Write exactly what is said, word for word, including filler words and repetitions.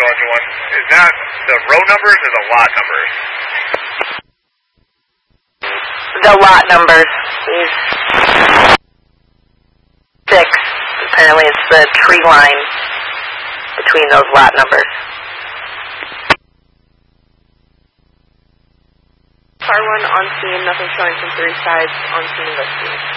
engine one. Is that the row numbers or the lot numbers? The lot numbers. These six. Apparently it's the tree line between those lot numbers. Car one on scene, nothing showing from three sides, on scene investigation.